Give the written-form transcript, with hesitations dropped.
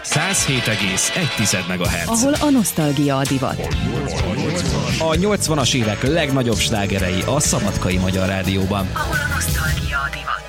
107,1 MHz. Ahol a nosztalgia a divat. A 80-as évek legnagyobb slágerei a Szabadkai Magyar Rádióban. Ahol a nosztalgia a divat.